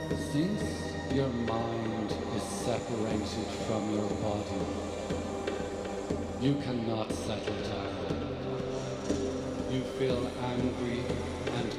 Since your mind is separated from your body, you cannot settle down. You feel angry and